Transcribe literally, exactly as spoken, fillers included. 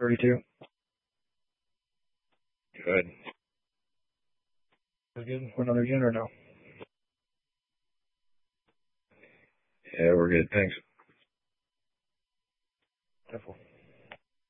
thirty-two. Good. Is good for another gen or no? Yeah, we're good. Thanks. Careful.